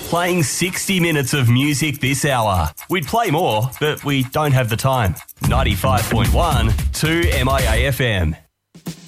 Playing 60 minutes of music this hour. We'd play more, but we don't have the time. 95.1 to MIA FM.